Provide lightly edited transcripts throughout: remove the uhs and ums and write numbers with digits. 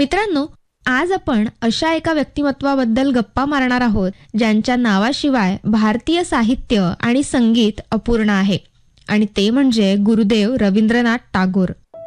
मित्रांनो, आज आपण अशा एका व्यक्तिमत्वाबद्दल गप्पा मारणार आहोत ज्यांच्या नावाशिवाय भारतीय साहित्य आणि संगीत अपूर्ण आहे, आणि ते म्हणजे गुरुदेव रवींद्रनाथ टागोर.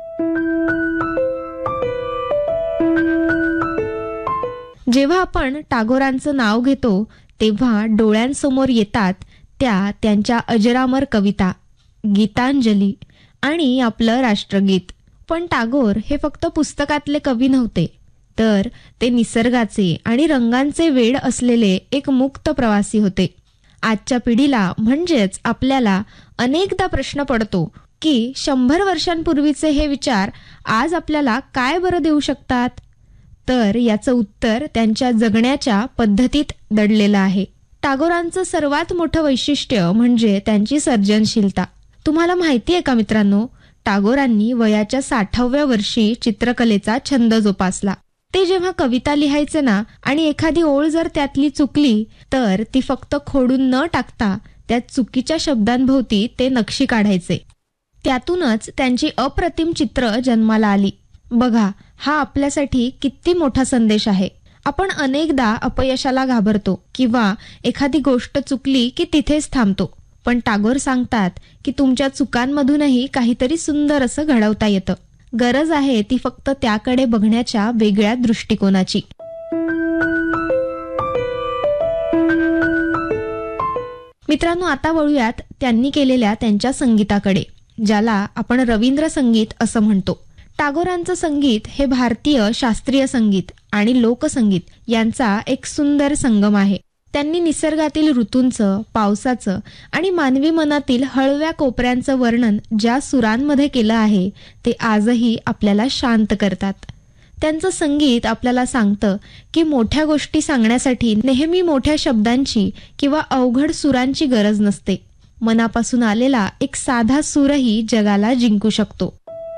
जेव्हा आपण टागोरांचं नाव घेतो तेव्हा डोळ्यांसमोर येतात त्यांच्या अजरामर कविता, गीतांजली आणि आपलं राष्ट्रगीत. पण टागोर हे फक्त पुस्तकातले कवी नव्हते, तर ते निसर्गाचे आणि रंगांचे वेड असलेले एक मुक्त प्रवासी होते. आजच्या पिढीला म्हणजेच आपल्याला अनेकदा प्रश्न पडतो की 100 वर्षांपूर्वीचे हे विचार आज आपल्याला काय बरं देऊ शकतात? तर याचं उत्तर त्यांच्या जगण्याच्या पद्धतीत दडलेलं आहे. टागोरांचं सर्वात मोठं वैशिष्ट्य म्हणजे त्यांची सर्जनशीलता. तुम्हाला माहिती आहे का मित्रांनो, टागोरांनी वयाच्या 60व्या वर्षी चित्रकलेचा छंद जोपासला. ते जेव्हा कविता लिहायचे ना, आणि एखादी ओळ जर त्यातली चुकली तर ती फक्त खोडून न टाकता त्या चुकीच्या शब्दांभोवती ते नक्षी काढायचे. त्यातूनच त्यांची अप्रतिम चित्र जन्माला आली. बघा, हा आपल्यासाठी किती मोठा संदेश आहे. आपण अनेकदा अपयशाला घाबरतो किंवा एखादी गोष्ट चुकली की तिथेच थांबतो. पण टागोर सांगतात की तुमच्या चुकांमधूनही काहीतरी सुंदर असं घडवता येतं. गरज आहे ती फक्त त्याकडे बघण्याच्या वेगळ्या दृष्टिकोनाची. मित्रांनो, आता वळूयात त्यांनी केलेल्या त्यांच्या संगीताकडे, ज्याला आपण रवींद्र संगीत असं म्हणतो. टागोरांचं संगीत हे भारतीय शास्त्रीय संगीत आणि लोकसंगीत यांचा एक सुंदर संगम आहे. त्यांनी निसर्गातील ऋतूंचं, पावसाचं आणि मानवी मनातील हळव्या कोपऱ्यांचं वर्णन ज्या सुरांमध्ये केलं आहे ते आजही आपल्याला शांत करतात. त्यांचं संगीत आपल्याला सांगतं की मोठ्या गोष्टी सांगण्यासाठी नेहमी मोठ्या शब्दांची किंवा अवघड सुरांची गरज नसते. मनापासून आलेला एक साधा सूरही जगाला जिंकू शकतो.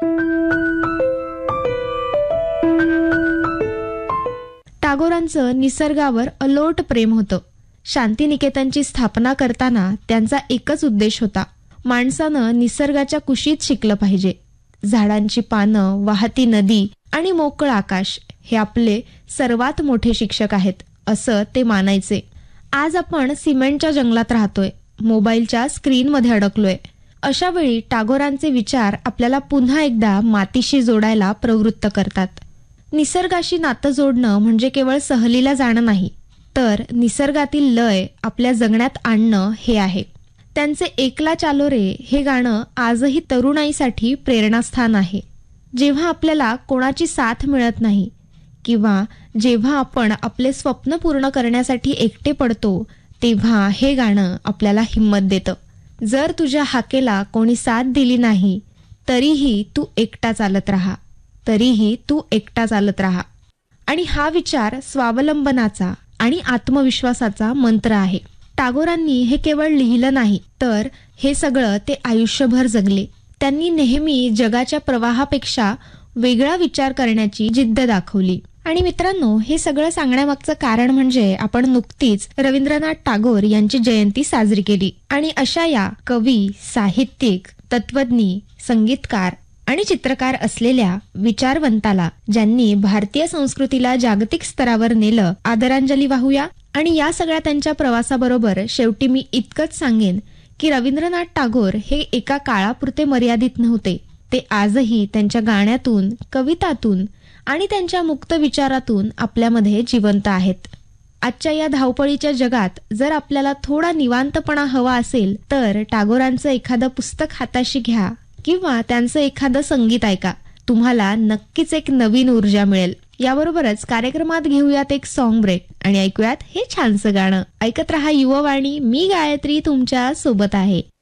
टागोरांचं निसर्गावर अलोट प्रेम होतं. शांतिनिकेतनची स्थापना करताना त्यांचा एकच उद्देश होता, माणसानं निसर्गाच्या कुशीत शिकलं पाहिजे. झाडांची पानं, वाहती नदी आणि मोकळं आकाश हे आपले सर्वात मोठे शिक्षक आहेत, असं ते मानायचे. आज आपण सिमेंटच्या जंगलात राहतोय, मोबाईलच्या स्क्रीनमध्ये अडकलोय. अशा वेळी टागोरांचे विचार आपल्याला पुन्हा एकदा मातीशी जोडायला प्रवृत्त करतात. निसर्गाशी नातं जोडणं म्हणजे केवळ सहलीला जाणं नाही, तर निसर्गातील लय आपल्या जगण्यात आणणं हे आहे. त्यांचे एकला चालो रे हे गाणं आजही तरुणाईसाठी प्रेरणास्थान आहे. जेव्हा आपल्याला कोणाची साथ मिळत नाही किंवा जेव्हा आपण आपले स्वप्न पूर्ण करण्यासाठी एकटे पडतो, तेव्हा हे गाणं आपल्याला हिंमत देतं. जर तुझ्या हाकेला कोणी साथ दिली नाही, तरीही तू एकटा चालत राहा, तरीही तू एकटा चालत राहा. आणि हा विचार स्वावलंबनाचा आणि आत्मविश्वासाचा मंत्र आहे. टागोरांनी हे केवळ लिहिलं नाही, तर हे सगळं ते आयुष्यभर जगले. त्यांनी नेहमी जगाच्या प्रवाहापेक्षा वेगळा विचार करण्याची जिद्द दाखवली. आणि मित्रांनो, हे सगळं सांगण्यामागचं कारण म्हणजे आपण नुकतीच रवींद्रनाथ टागोर यांची जयंती साजरी केली. आणि अशा या कवी, साहित्यिक, तत्वज्ञ, संगीतकार आणि चित्रकार असलेल्या विचारवंताला, ज्यांनी भारतीय संस्कृतीला जागतिक स्तरावर नेलं, आदरांजली वाहूया. आणि या सगळ्या त्यांच्या प्रवासाबरोबर शेवटी मी इतकंच सांगेन की रवींद्रनाथ टागोर हे एका काळापुरते मर्यादित नव्हते. ते आजही त्यांच्या गाण्यातून, कवितातून आणि त्यांच्या मुक्त विचारातून आपल्यामध्ये जिवंत आहेत. आजच्या या धावपळीच्या जगात जर आपल्याला थोडा निवांतपणा हवा असेल, तर टागोरांचं एखादं पुस्तक हाताशी घ्या किंवा त्यांचं एखादं संगीत ऐका. तुम्हाला नक्कीच एक नवीन ऊर्जा मिळेल. याबरोबरच कार्यक्रमात घेऊयात एक सॉन्ग ब्रेक आणि ऐकूयात हे छानसं गाणं. ऐकत रहा युववाणी. मी गायत्री तुमच्या सोबत आहे.